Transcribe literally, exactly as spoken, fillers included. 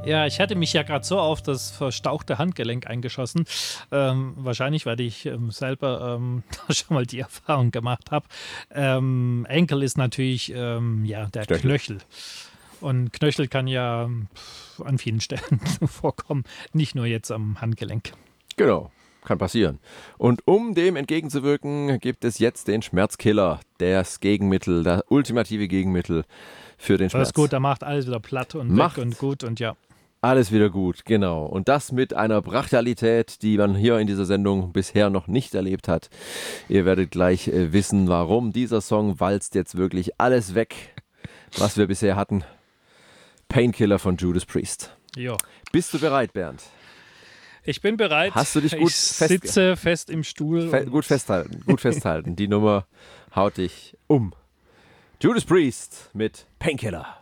Ja, ich hatte mich ja gerade so auf das verstauchte Handgelenk eingeschossen. Ähm, wahrscheinlich, weil ich ähm, selber ähm, schon mal die Erfahrung gemacht habe. Ähm, Enkel ist natürlich ähm, ja, der Knöchel. Knöchel. Und Knöchel kann ja pff, an vielen Stellen vorkommen, nicht nur jetzt am Handgelenk. Genau, kann passieren. Und um dem entgegenzuwirken, gibt es jetzt den Schmerzkiller, das Gegenmittel, das ultimative Gegenmittel für den Das Schmerz. ist gut, da macht alles wieder platt und Macht weg und gut und ja. alles wieder gut, genau. Und das mit einer Brachialität, die man hier in dieser Sendung bisher noch nicht erlebt hat. Ihr werdet gleich äh, wissen, warum dieser Song walzt jetzt wirklich alles weg, was wir bisher hatten. Painkiller von Judas Priest. Jo. Bist du bereit, Bernd? Ich bin bereit. Hast du dich gut ich fest- sitze fest im Stuhl. Fe- gut festhalten, gut festhalten. Die Nummer haut dich um. Judas Priest mit Painkiller.